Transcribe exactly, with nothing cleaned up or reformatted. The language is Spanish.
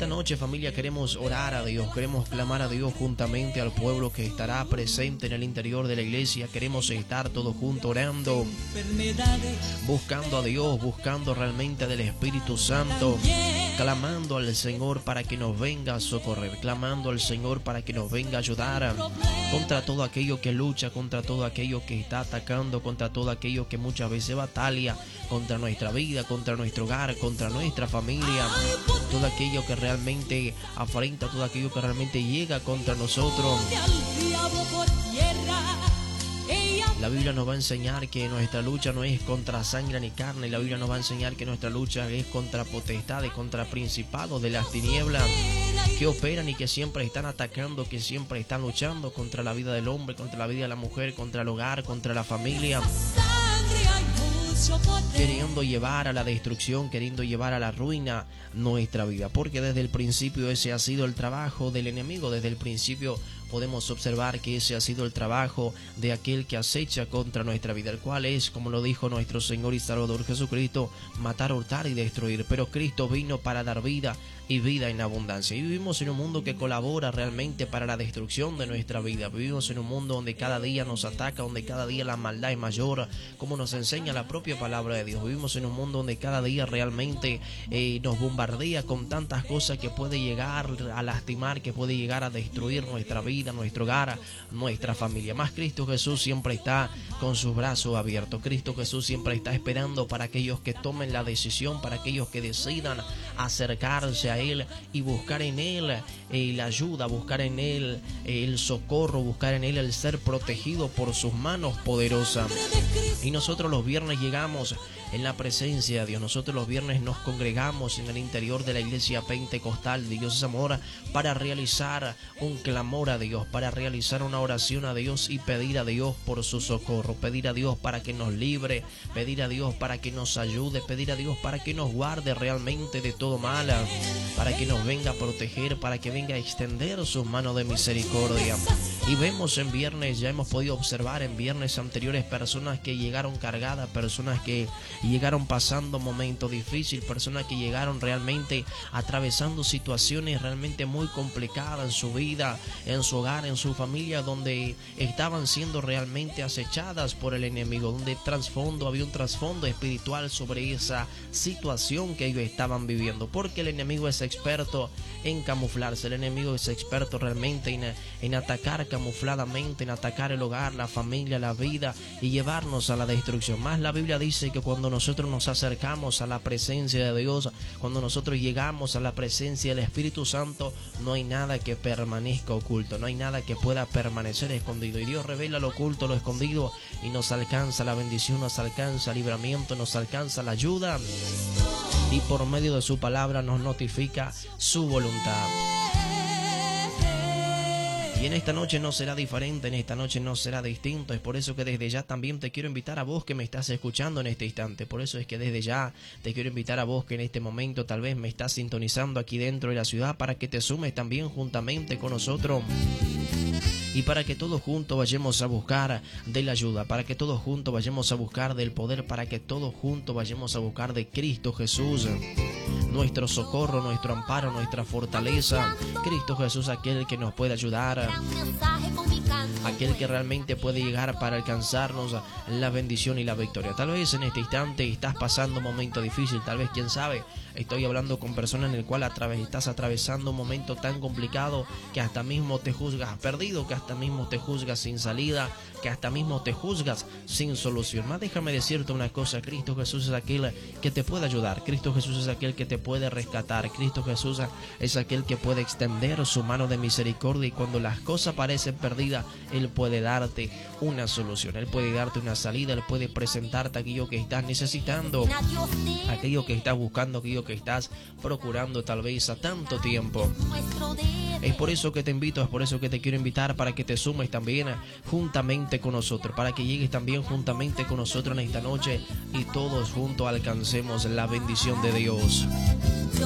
esta noche, familia, queremos orar a Dios, queremos clamar a Dios juntamente al pueblo que estará presente en el interior de la iglesia. Queremos estar todos juntos orando, buscando a Dios, buscando realmente del Espíritu Santo, clamando al Señor para que nos venga a socorrer, clamando al Señor para que nos venga a ayudar contra todo aquello que lucha, contra todo aquello que está atacando, contra todo aquello que muchas veces batalla contra nuestra vida, contra nuestro hogar, contra nuestra familia, todo aquello que realmente afrenta, todo aquello que realmente llega contra nosotros. La Biblia nos va a enseñar que nuestra lucha no es contra sangre ni carne. La Biblia nos va a enseñar que nuestra lucha es contra potestades, contra principados de las tinieblas que operan y que siempre están atacando, que siempre están luchando contra la vida del hombre, contra la vida de la mujer, contra el hogar, contra la familia, queriendo llevar a la destrucción, queriendo llevar a la ruina nuestra vida, porque desde el principio ese ha sido el trabajo del enemigo. Desde el principio podemos observar que ese ha sido el trabajo de aquel que acecha contra nuestra vida, el cual es, como lo dijo nuestro Señor y Salvador Jesucristo, matar, hurtar y destruir. Pero Cristo vino para dar vida y vida en abundancia. Y vivimos en un mundo que colabora realmente para la destrucción de nuestra vida. Vivimos en un mundo donde cada día nos ataca, donde cada día la maldad es mayor, como nos enseña la propia palabra de Dios. Vivimos en un mundo donde cada día realmente eh, nos bombardea con tantas cosas que puede llegar a lastimar, que puede llegar a destruir nuestra vida, nuestro hogar, nuestra familia. Más Cristo Jesús siempre está con sus brazos abiertos. Cristo Jesús siempre está esperando para aquellos que tomen la decisión, para aquellos que decidan acercarse a Él y buscar en Él eh, la ayuda, buscar en Él eh, el socorro, buscar en Él el ser protegido por sus manos poderosas. Y nosotros los viernes llegamos en la presencia de Dios. Nosotros los viernes nos congregamos en el interior de la iglesia pentecostal de Dios es Amor para realizar un clamor a Dios, para realizar una oración a Dios y pedir a Dios por su socorro, pedir a Dios para que nos libre, pedir a Dios para que nos ayude, pedir a Dios para que nos guarde realmente de todo mal, para que nos venga a proteger, para que venga a extender sus manos de misericordia. Y vemos en viernes, ya hemos podido observar en viernes anteriores personas que llegaron cargadas, personas que llegaron pasando momentos difíciles, personas que llegaron realmente atravesando situaciones realmente muy complicadas en su vida, en su hogar, en su familia, donde estaban siendo realmente acechadas por el enemigo, donde trasfondo había un trasfondo espiritual sobre esa situación que ellos estaban viviendo, porque el enemigo es experto en camuflarse, el enemigo es experto realmente en, en atacar camufladamente, en atacar el hogar, la familia, la vida y llevarnos a la destrucción. Más la Biblia dice que cuando nosotros nos acercamos a la presencia de Dios, cuando nosotros llegamos a la presencia del Espíritu Santo, no hay nada que permanezca oculto, no hay nada que pueda permanecer escondido. Y Dios revela lo oculto, lo escondido, y nos alcanza la bendición, nos alcanza el libramiento, nos alcanza la ayuda, y por medio de su palabra nos notifica su voluntad. Y en esta noche no será diferente, en esta noche no será distinto. Es por eso que desde ya también te quiero invitar a vos que me estás escuchando en este instante. Por eso es que desde ya te quiero invitar a vos que en este momento tal vez me estás sintonizando aquí dentro de la ciudad, para que te sumes también juntamente con nosotros. Y para que todos juntos vayamos a buscar de la ayuda, para que todos juntos vayamos a buscar del poder, para que todos juntos vayamos a buscar de Cristo Jesús, nuestro socorro, nuestro amparo, nuestra fortaleza. Cristo Jesús, aquel que nos puede ayudar, aquel que realmente puede llegar para alcanzarnos la bendición y la victoria. Tal vez en este instante estás pasando un momento difícil, tal vez, quién sabe, estoy hablando con personas en el cual estás atravesando un momento tan complicado que hasta mismo te juzgas perdido, que hasta mismo te juzgas sin salida, que hasta mismo te juzgas sin solución. Más déjame decirte una cosa: Cristo Jesús es aquel que te puede ayudar, Cristo Jesús es aquel que te puede rescatar, Cristo Jesús es aquel que puede extender su mano de misericordia, y cuando las cosas parecen perdidas, Él puede darte una solución, Él puede darte una salida, Él puede presentarte aquello que estás necesitando, aquello que estás buscando, aquello que estás procurando tal vez a tanto tiempo. Es por eso que te invito, es por eso que te quiero invitar para que te sumes también juntamente con nosotros, para que llegues también juntamente con nosotros en esta noche y todos juntos alcancemos la bendición de Dios.